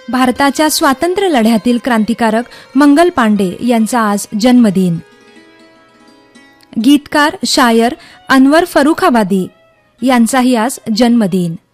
भारताच्या स्वातंत्र्य लढ्यातील क्रांतिकारक मंगल पांडे यांचा आज जन्मदिन. गीतकार शायर अनवर फरुखाबादी यांचाही आज जन्मदिन.